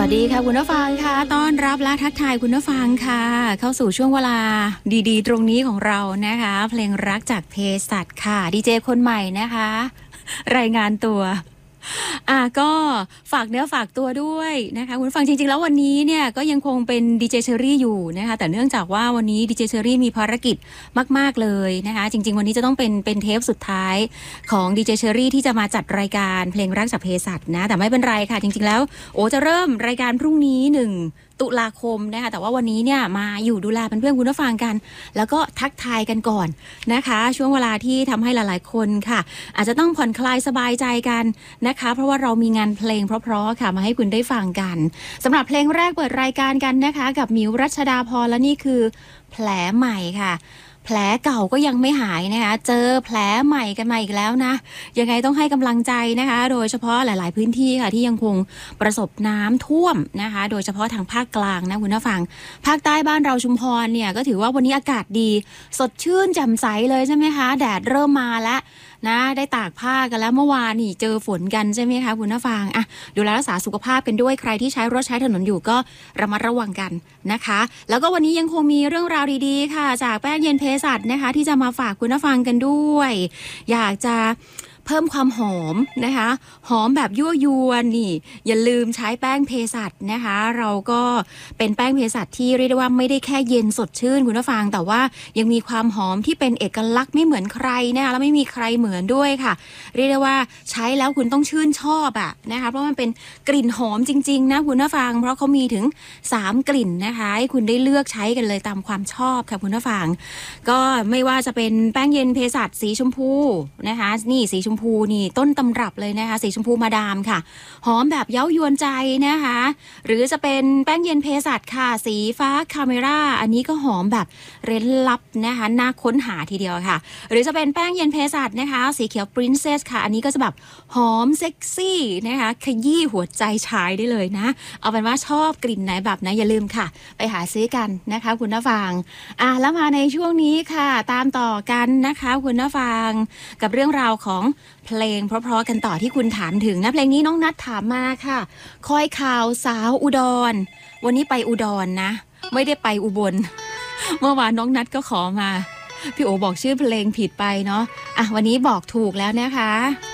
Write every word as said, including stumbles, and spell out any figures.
วัสดีค่ะคุณผู้ฟังค่ะต้อนรับและทักทายคุณผู้ฟังค่ะเข้าสู่ช่วงเวลาดีๆตรงนี้ของเรานะคะเพลงรักจากเภสัชค่ะดีเจคนใหม่นะคะรายงานตัวอ่ะก็ฝากเนื้อฝากตัวด้วยนะคะคุณฟังจริงๆแล้ววันนี้เนี่ยก็ยังคงเป็นดีเจเชอรี่อยู่นะคะแต่เนื่องจากว่าวันนี้ดีเจเชอรี่มีภารกิจมากๆเลยนะคะจริงๆวันนี้จะต้องเป็นเป็นเทปสุดท้ายของดีเจเชอรี่ที่จะมาจัดรายการเพลงรักจากเภสัชนะแต่ไม่เป็นไรค่ะจริงๆแล้วโอ้จะเริ่มรายการพรุ่งนี้หนึ่งตุลาคมนะคะแต่ว่าวันนี้เนี่ยมาอยู่ดูแลเป็นเพื่อนคุณผู้ฟังกันแล้วก็ทักทายกันก่อนนะคะช่วงเวลาที่ทำให้หลายๆคนค่ะอาจจะต้องผ่อนคลายสบายใจกันนะคะเพราะว่าเรามีงานเพลงเพราะๆค่ะมาให้คุณได้ฟังกันสำหรับเพลงแรกเปิดรายการกันนะคะกับมิวรัชดาพรและนี่คือแผลใหม่ค่ะแผลเก่าก็ยังไม่หายนะคะเจอแผลใหม่กันมาอีกแล้วนะยังไงต้องให้กำลังใจนะคะโดยเฉพาะหลายๆพื้นที่ค่ะที่ยังคงประสบน้ำท่วมนะคะโดยเฉพาะทางภาคกลางนะคุณผู้ฟังภาคใต้บ้านเราชุมพรเนี่ยก็ถือว่าวันนี้อากาศดีสดชื่นแจ่มใสเลยใช่ไหมคะแดดเริ่มมาแล้วนะได้ตากผ้ากันแล้วเมื่อวานนี่เจอฝนกันใช่ไหมคะคุณผู้ฟังอ่ะดูแลรักษาสุขภาพกันด้วยใครที่ใช้รถใช้ถนนอยู่ก็ระมัดระวังกันนะคะแล้วก็วันนี้ยังคงมีเรื่องราวดีๆค่ะจากแป้งเย็นเภสัชนะคะที่จะมาฝากคุณผู้ฟังกันด้วยอยากจะเพิ่มความหอมนะคะหอมแบบยั่วยวนนี่อย่าลืมใช้แป้งเภสัชนะคะเราก็เป็นแป้งเภสัชที่เรียกได้ว่าไม่ได้แค่เย็นสดชื่นคุณผู้ฟังแต่ว่ายังมีความหอมที่เป็นเอกลักษณ์ไม่เหมือนใครนะคะแล้วไม่มีใครเหมือนด้วยค่ะเรียกได้ว่าใช้แล้วคุณต้องชื่นชอบอะนะคะเพราะมันเป็นกลิ่นหอมจริงๆนะคุณผู้ฟังเพราะเขามีถึงสามกลิ่นนะคะให้คุณได้เลือกใช้กันเลยตามความชอบค่ะคุณผู้ฟังก็ไม่ว่าจะเป็นแป้งเย็นเภสัชสีชมพูนะคะนี่สีชมพูนี่ต้นตำรับเลยนะคะสีชมพูมาดามค่ะหอมแบบเย้ายวนใจนะคะหรือจะเป็นแป้งเย็นเภสัชค่ะสีฟ้าคาเมราอันนี้ก็หอมแบบเร้นลับนะคะน่าค้นหาทีเดียวค่ะหรือจะเป็นแป้งเย็นเภสัชนะคะสีเขียวปรินเซสค่ะอันนี้ก็จะแบบหอมเซ็กซี่นะคะขยี้หัวใจชายได้เลยนะเอาเป็นว่าชอบกลิ่นไหนแบบไหนอย่าลืมค่ะไปหาซื้อกันนะคะคุณผู้ฟังอ่ะแล้วมาในช่วงนี้ค่ะตามต่อกันนะคะคุณผู้ฟังกับเรื่องราวของเพลงเพราะๆกันต่อที่คุณถามถึงนะเพลงนี้น้องนัทถามมาค่ะคอยข่าวสาวอุดรวันนี้ไปอุดรนะไม่ได้ไปอุบลเมื่อวานน้องนัทก็ขอมาพี่โอบอกชื่อเพลงผิดไปเนาะอ่ะวันนี้บอกถูกแล้วนะคะ